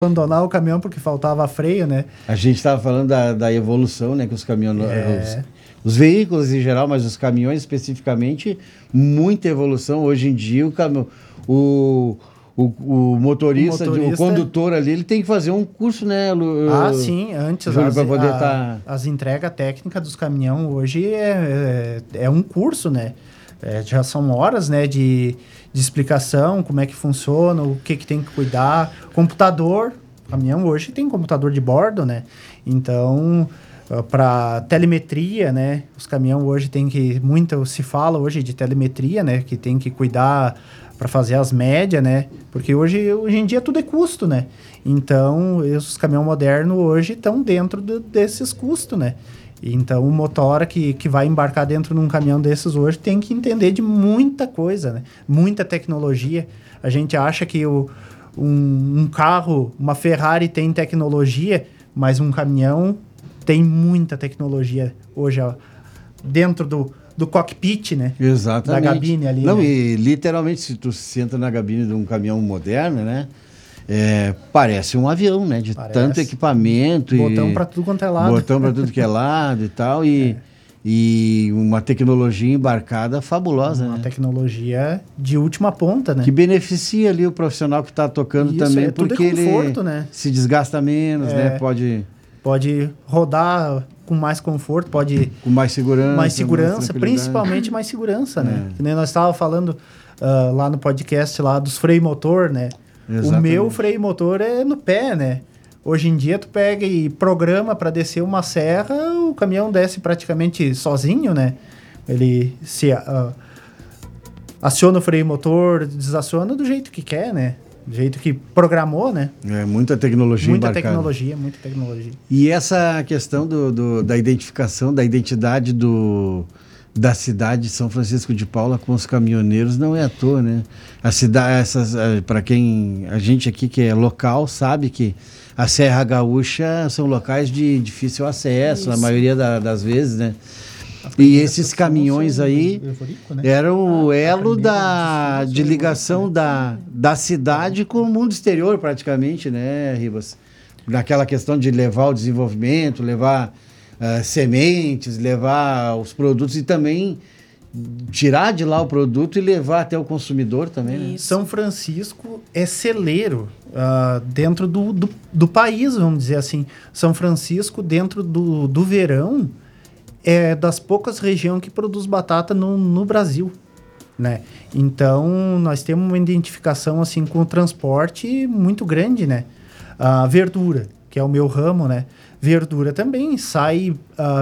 abandonar o caminhão porque faltava freio, né? A gente estava falando da evolução, né? Que os caminhoneiros... Os veículos em geral, mas os caminhões especificamente, muita evolução. Hoje em dia, o motorista, o condutor ali, ele tem que fazer um curso, né, sim, antes para poder as entregas técnicas dos caminhões hoje é um curso, né? Já são horas, né, de explicação, como é que funciona, o que tem que cuidar. Computador, caminhão hoje tem computador de bordo, né? Então, para telemetria, né? Os caminhões hoje tem que... Muito se fala hoje de telemetria, né? Que tem que cuidar para fazer as médias, né? Porque hoje em dia tudo é custo, né? Então, os caminhões modernos hoje estão dentro desses custos, né? Então, o motora que vai embarcar dentro de um caminhão desses hoje tem que entender de muita coisa, né? Muita tecnologia. A gente acha que um carro, uma Ferrari tem tecnologia, mas um caminhão tem muita tecnologia hoje, ó, dentro do cockpit, né? Exatamente. Da cabine ali. Não, né? E literalmente, se tu senta na cabine de um caminhão moderno, né? Parece um avião, né? De tanto equipamento. Botão para tudo quanto é lado. Botão para tudo que é lado e tal. E uma tecnologia embarcada fabulosa, Uma né? tecnologia de última ponta, né? Que beneficia ali o profissional que está tocando também, porque conforto, ele né? se desgasta menos, né? Pode rodar com mais conforto, com mais segurança. Mais segurança, principalmente mais segurança, né? Que nem nós estávamos falando lá no podcast lá dos freio motor, né? Exatamente. O meu freio motor é no pé, né? Hoje em dia tu pega e programa para descer uma serra, o caminhão desce praticamente sozinho, né? Ele aciona o freio motor, desaciona do jeito que quer, né? Do jeito que programou, né? Muita tecnologia embarcada. Muita tecnologia. E essa questão da identificação, da identidade da cidade de São Francisco de Paula com os caminhoneiros não é à toa, né? A cidade, para quem a gente aqui que é local sabe que a Serra Gaúcha são locais de difícil acesso, na maioria das vezes, né? E esses caminhões aí eram o elo de ligação da cidade com o mundo exterior, praticamente, né, Ribas? Naquela questão de levar o desenvolvimento, levar sementes, levar os produtos e também tirar de lá o produto e levar até o consumidor também, né? São Francisco é celeiro dentro do país, vamos dizer assim. São Francisco, dentro do verão, é das poucas regiões que produz batata no Brasil, né? Então, nós temos uma identificação assim com o transporte muito grande, né? A verdura, que é o meu ramo, né? Verdura também, sai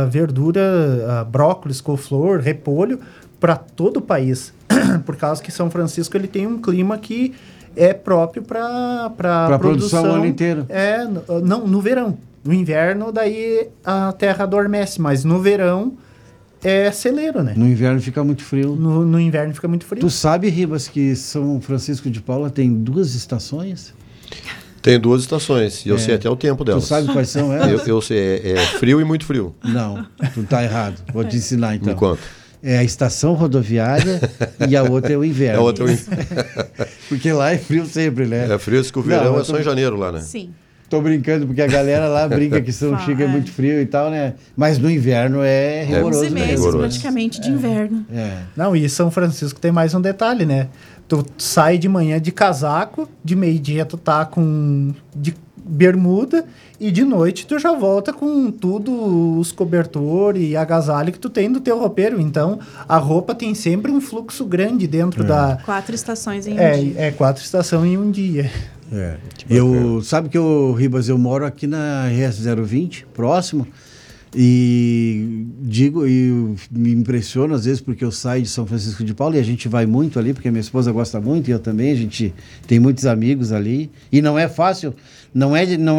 verdura, brócolis, couve-flor, repolho, para todo o país. Por causa que São Francisco ele tem um clima que é próprio para produção o ano inteiro. Não, no verão. No inverno, daí a terra adormece, mas no verão é celeiro, né? No inverno fica muito frio. No inverno fica muito frio. Tu sabe, Ribas, que São Francisco de Paula tem 2 estações? Tem 2 estações, e eu sei até o tempo delas. Tu sabe quais são elas? Eu sei, é frio e muito frio. Não, tu tá errado. Vou te ensinar então. Enquanto? É a estação rodoviária e a outra é o inverno. A outra é o inverno. Porque lá é frio sempre, né? É frio, que o verão é só em janeiro lá, né? Sim. Tô brincando, porque a galera lá brinca que São Chico é muito frio e tal, né? Mas no inverno é rigoroso. 11 meses praticamente de inverno. Não, e São Francisco tem mais um detalhe, né? Tu sai de manhã de casaco, de meio-dia tu tá de bermuda e de noite tu já volta com tudo, os cobertores e agasalho que tu tem do teu roupeiro. Então, a roupa tem sempre um fluxo grande dentro da... 4 estações em um dia. 4 estações em um dia. Sabe que Ribas, eu moro aqui na RS 020, próximo, e me impressiono às vezes porque eu saio de São Francisco de Paula e a gente vai muito ali, porque minha esposa gosta muito e eu também, a gente tem muitos amigos ali, e não é fácil, não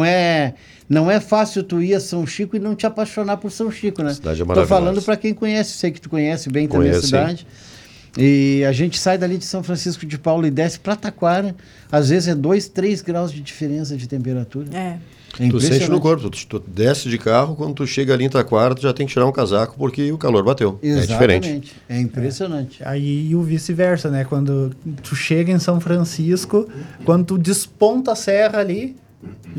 é fácil tu ir a São Chico e não te apaixonar por São Chico, né? Cidade é maravilhosa. Tô falando para quem conhece, sei que tu conhece bem também a cidade. E a gente sai dali de São Francisco de Paula e desce para Taquara, às vezes é 2, 3 graus de diferença de temperatura. Tu sente no corpo, tu desce de carro, quando tu chega ali em Taquara, tu já tem que tirar um casaco porque o calor bateu. Exatamente. É diferente. É impressionante. Aí o vice-versa, né? Quando tu chega em São Francisco, quando tu desponta a serra ali, Já